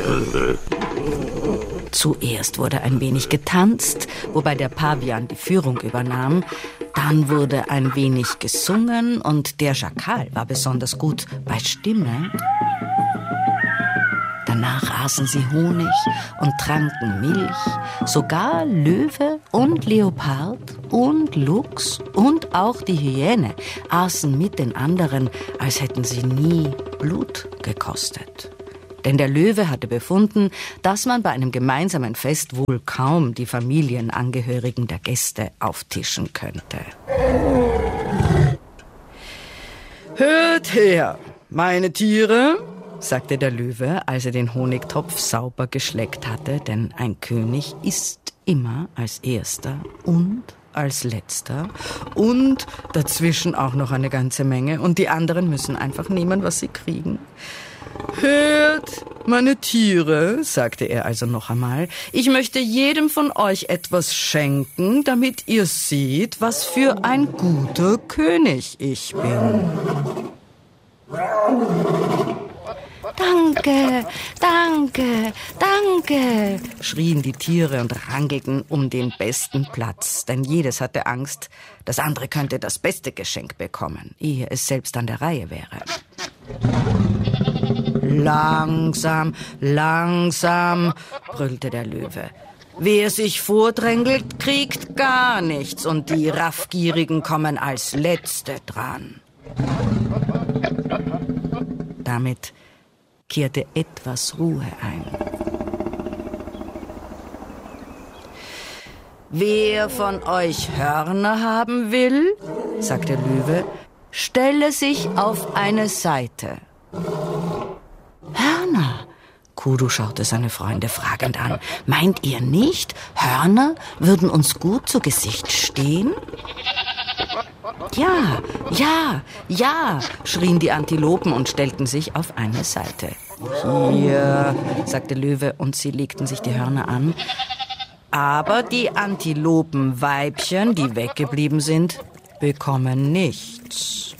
Zuerst wurde ein wenig getanzt, wobei der Pavian die Führung übernahm. Dann wurde ein wenig gesungen und der Schakal war besonders gut bei Stimme. Danach aßen sie Honig und tranken Milch. Sogar Löwe und Leopard und Luchs und auch die Hyäne aßen mit den anderen, als hätten sie nie Blut gekostet. Denn der Löwe hatte befunden, dass man bei einem gemeinsamen Fest wohl kaum die Familienangehörigen der Gäste auftischen könnte. Hört her, meine Tiere, sagte der Löwe, als er den Honigtopf sauber geschleckt hatte, denn ein König isst immer als erster und als letzter und dazwischen auch noch eine ganze Menge und die anderen müssen einfach nehmen, was sie kriegen. Hört, meine Tiere, sagte er also noch einmal, ich möchte jedem von euch etwas schenken, damit ihr seht, was für ein guter König ich bin. Danke, danke, danke, schrien die Tiere und rangelten um den besten Platz, denn jedes hatte Angst, das andere könnte das beste Geschenk bekommen, ehe es selbst an der Reihe wäre. Langsam, langsam, brüllte der Löwe. Wer sich vordrängelt, kriegt gar nichts und die Raffgierigen kommen als Letzte dran. Damit kehrte etwas Ruhe ein. Wer von euch Hörner haben will, sagte Löwe, stelle sich auf eine Seite. Hörner? Kudu schaute seine Freunde fragend an. Meint ihr nicht, Hörner würden uns gut zu Gesicht stehen? Ja, ja, ja, schrien die Antilopen und stellten sich auf eine Seite. Hier, sagte Löwe, und sie legten sich die Hörner an. Aber die Antilopenweibchen, die weggeblieben sind, bekommen nichts.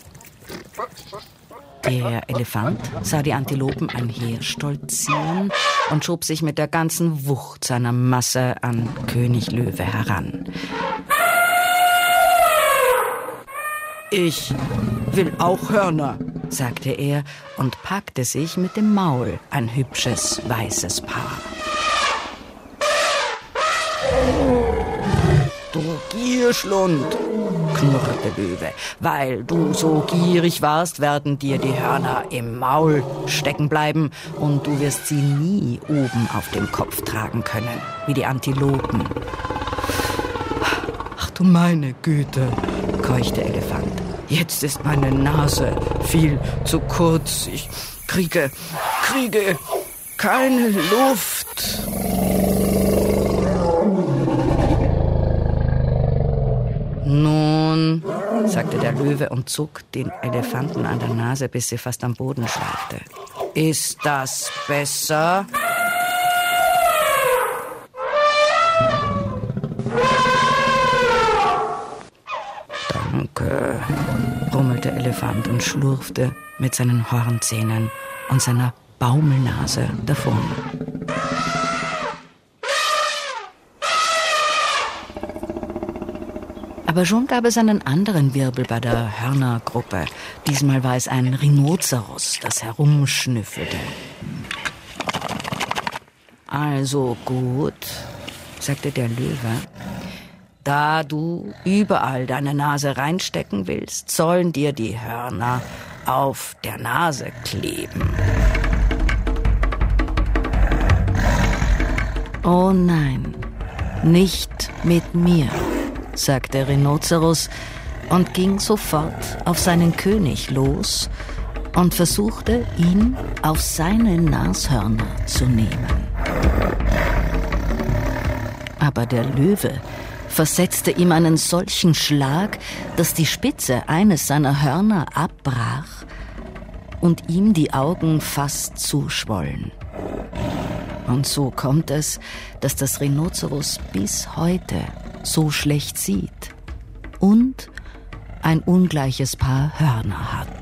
Der Elefant sah die Antilopen einherstolzieren und schob sich mit der ganzen Wucht seiner Masse an König Löwe heran. Ich will auch Hörner, sagte er und packte sich mit dem Maul ein hübsches, weißes Paar. Du Gierschlund, knurrte Löwe, weil du so gierig warst, werden dir die Hörner im Maul stecken bleiben und du wirst sie nie oben auf dem Kopf tragen können, wie die Antilopen. Ach du meine Güte, keuchte Elefant. Jetzt ist meine Nase viel zu kurz. Ich kriege keine Luft. Nun, sagte der Löwe und zog den Elefanten an der Nase, bis sie fast am Boden schleifte. Ist das besser? Danke, brummelte Elefant und schlurfte mit seinen Hornzähnen und seiner Baumelnase davon. Aber schon gab es einen anderen Wirbel bei der Hörnergruppe. Diesmal war es ein Rhinoceros, das herumschnüffelte. Also gut, sagte der Löwe. Da du überall deine Nase reinstecken willst, sollen dir die Hörner auf der Nase kleben. Oh nein, nicht mit mir, sagte Rhinoceros und ging sofort auf seinen König los und versuchte, ihn auf seine Nashörner zu nehmen. Aber der Löwe versetzte ihm einen solchen Schlag, dass die Spitze eines seiner Hörner abbrach und ihm die Augen fast zuschwollen. Und so kommt es, dass das Rhinoceros bis heute so schlecht sieht und ein ungleiches Paar Hörner hat.